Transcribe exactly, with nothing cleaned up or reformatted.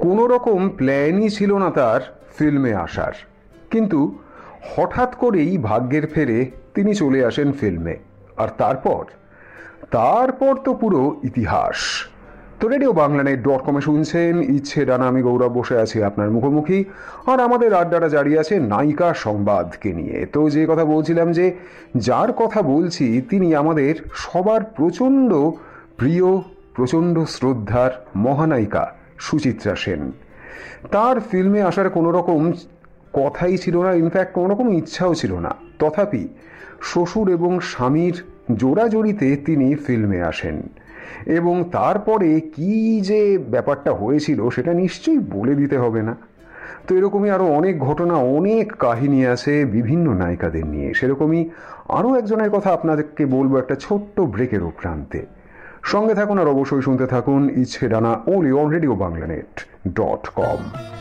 কোনো রকম প্ল্যানই ছিল না তার ফিল্মে আসার, কিন্তু হঠাৎ করেই ভাগ্যের ফেরে তিনি চলে আসেন ফিল্মে। আর তারপর তারপর তো পুরো ইতিহাস। তো রেডিও বাংলানেট ডট কমে শুনছেন ইচ্ছে ডানা, আমি গৌরব বসে আছি আপনার মুখোমুখি, আর আমাদের আড্ডাটা জারি আছে নায়িকা সংবাদকে নিয়ে। তো যে কথা বলছিলাম, যে যার কথা বলছি তিনি আমাদের সবার প্রচণ্ড প্রিয়, প্রচণ্ড শ্রদ্ধার মহানায়িকা সুচিত্রা সেন। তার ফিল্মে আসার কোনো রকম কথাই ছিল না, ইনফ্যাক্ট কোনো রকম ইচ্ছাও ছিল না। তথাপি শ্বশুর এবং স্বামীর জোড়াজড়িতে তিনি ফিল্মে আসেন, এবং তারপরে কি যে ব্যাপারটা হয়েছিল সেটা নিশ্চয়ই বলে দিতে হবে না। তো এরকমই আরও অনেক ঘটনা, অনেক কাহিনী আছে বিভিন্ন নায়িকাদের নিয়ে। সেরকমই আরও একজনের কথা আপনাদেরকে বলবো একটা ছোট্ট ব্রেকের প্রান্তে। সঙ্গে থাকুন আর অবশ্যই শুনতে থাকুন ইচ্ছে ডানা, only on radio বাংলানেট dot com.